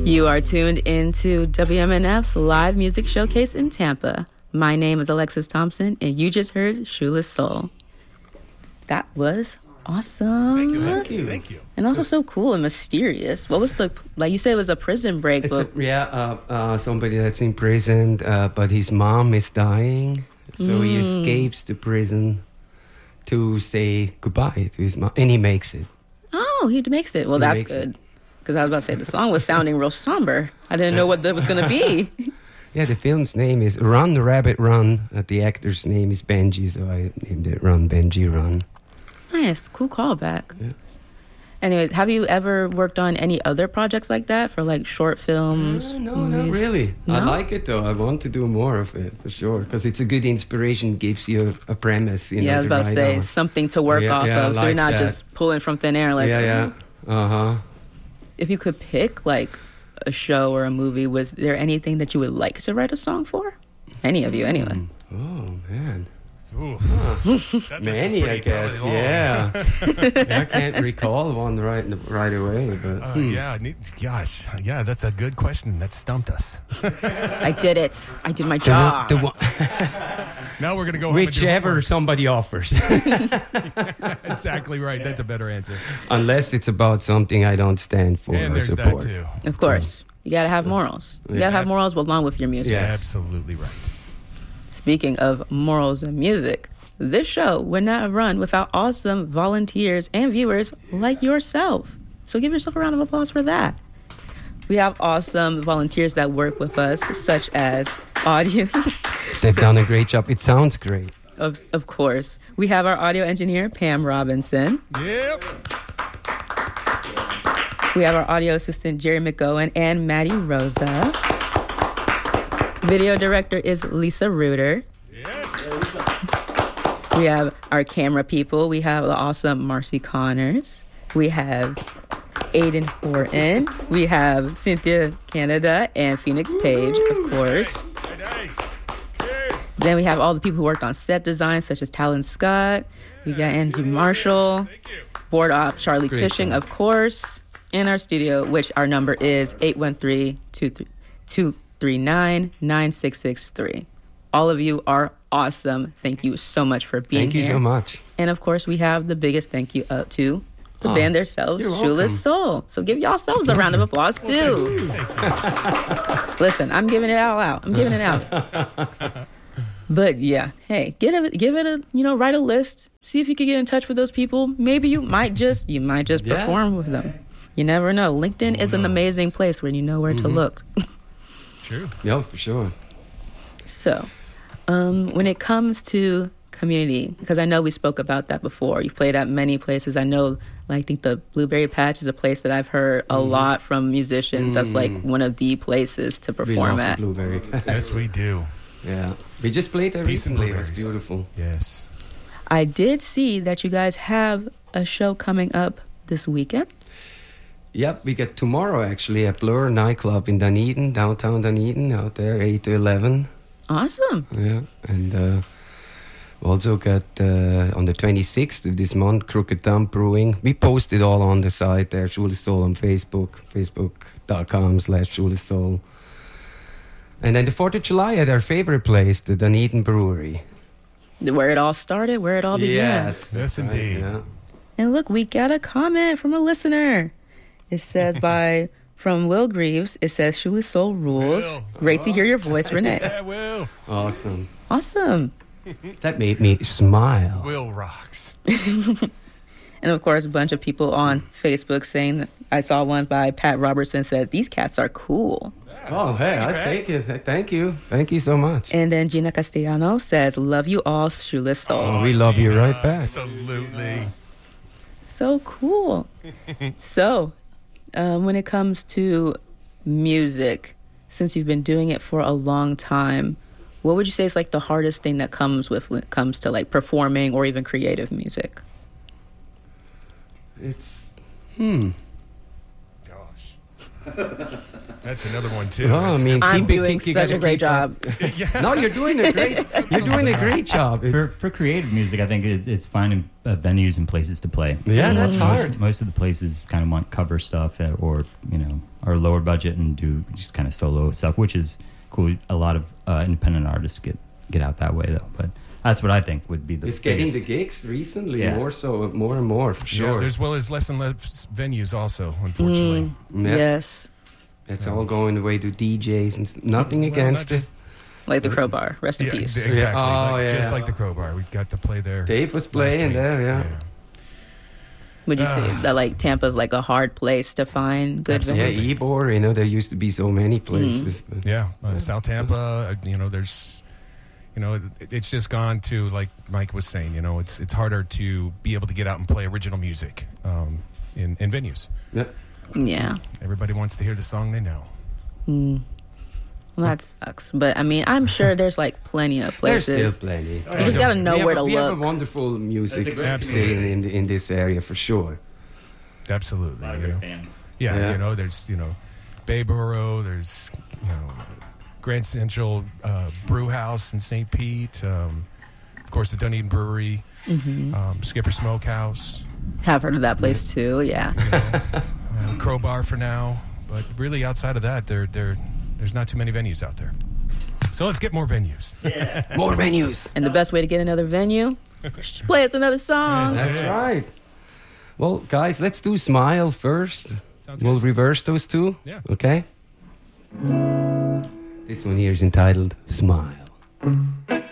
You are tuned into WMNF's live music showcase in Tampa. My name is Alexis Thompson, and you just heard Shoeless Soul. That was awesome. Thank you, Alexis. Thank you. And also so cool and mysterious. What was the, like you said, it was a prison break. Somebody that's in prison, but his mom is dying. So he escapes the prison to say goodbye to his mom, and he makes it. Oh, he makes it. Well, that's good. Because I was about to say, the song was sounding real somber. I didn't know what that was going to be. Yeah, the film's name is Run, Rabbit, Run. The actor's name is Benji, so I named it Run, Benji, Run. Nice. Cool callback. Yeah. Anyway, have you ever worked on any other projects like that for like short films? No, movies? not really. No? I like it though. I want to do more of it for sure because it's a good inspiration. Gives you a premise. I was about to say something to work off of, so you're not just pulling from thin air. Like If you could pick like a show or a movie, was there anything that you would like to write a song for? Any of you, anyway. Oh man. Ooh, Many, I guess. Yeah. I can't recall one right away. But yeah, that's a good question. That stumped us. I did it. I did my job. Now we're gonna go whichever somebody offers. Exactly right. That's a better answer. Unless it's about something I don't stand for and or there's support. That too. Of course, you gotta have morals. You gotta have morals along with your music. Yeah, absolutely right. Speaking of morals and music, this show would not have run without awesome volunteers and viewers like yourself. So give yourself a round of applause for that. We have awesome volunteers that work with us, such as audio. They've done a great job. It sounds great. Of course. We have our audio engineer, Pam Robinson. Yep. We have our audio assistant, Jerry McGowan and Maddie Rosa. Video director is Lisa Reuter. Yes. We have our camera people. We have the awesome Marcy Connors. We have Aiden Horton. We have Cynthia Canada and Phoenix Page, of course. Nice. Then we have all the people who worked on set design, such as Talon Scott. We got Angie Marshall. Board op Charlie Cushing, of course. In our studio, which our number is 813-239-9663. All of you are awesome. Thank you so much for being here. Thank you so much. And of course, we have the biggest thank you up to the band themselves, Shoeless Soul. So give yourselves a round of applause too. Thank you. Listen, I'm giving it all out. I'm giving it out. But yeah, hey, give it a write a list. See if you can get in touch with those people. Maybe you might just perform with them. You never know. LinkedIn is an amazing place where you know where to look. True. Yeah, for sure. So, when it comes to community, because I know we spoke about that before. You've played at many places. I know, I think the Blueberry Patch is a place that I've heard a lot from musicians. That's like one of the places to perform at. We love the Blueberry Patch. Yes, we do. Yeah. We just played there recently. It was beautiful. Yes. I did see that you guys have a show coming up this weekend. Yep, we get tomorrow actually at Blur nightclub in Dunedin, downtown Dunedin, out there, 8 to 11. Awesome. Yeah, and we also got on the 26th of this month, Crooked Thumb Brewing. We posted all on the site there, Shoeless Soul on Facebook, facebook.com/Shoeless Soul. And then the 4th of July at our favorite place, the Dunedin Brewery. Where it all started, where it all began. Yes, indeed. Yeah. And look, we got a comment from a listener. It says from Will Greaves, it says, Shoeless Soul rules. Will. Great to hear your voice, Renee. Yeah, Will. Awesome. Awesome. That made me smile. Will rocks. And of course, a bunch of people on Facebook saying that I saw one by Pat Robertson said, these cats are cool. Oh, hey, I take it. Thank you. Thank you so much. And then Gina Castellano says, love you all, Shoeless Soul. Oh, we love you right back. Absolutely. So cool. So, when it comes to music, since you've been doing it for a long time, what would you say is like the hardest thing that comes with when it comes to like performing or even creative music? It's, Gosh. That's another one too. Oh, I It's- mean, I'm keep it- doing you such gotta a great keep up. job. No, you're doing a great job. It's- For creative music, I think it's finding venues and places to play. Yeah, that's hard. Most of the places kind of want cover stuff or are lower budget and do just kind of solo stuff, which is cool. A lot of independent artists get out that way though, but that's what I think would be the It's getting biggest. the gigs recently, Yeah. more and more, for Yeah, sure. there's well as less and less venues also, unfortunately. Yeah. Yes. It's all going away to DJs and nothing Well, against not it. just- Like the Crowbar. Rest in Yeah, peace. exactly. Oh, yeah. Just like the Crowbar. We got to play there. Dave was last playing week. there, yeah. Would you say that like Tampa's like a hard place to find good Absolutely. Yeah, venues? Ybor, there used to be so many places. but- Yeah, South Tampa. There's, it's just gone to, like Mike was saying. It's harder to be able to get out and play original music in venues. Yeah. Yeah. Everybody wants to hear the song they know. Well, that sucks. But I mean, I'm sure there's like plenty of There's places. still plenty. You just gotta know where to We have a look. wonderful music That's a great scene in this area for sure. Absolutely. A lot of great fans. Yeah, Yeah. there's, Bayboro, there's, Grand Central Brew House in St. Pete, of course, the Dunedin Brewery, Skipper Smokehouse, Have heard of that place too. Yeah. Crowbar for now. But really, outside of that, there's not too many venues out there. So let's get more venues. More venues. And the best way to get another venue, play us another song. That's right. Well, guys, let's do Smile first. Sounds We'll good. reverse those two. Yeah. Okay? This one here is entitled Smile.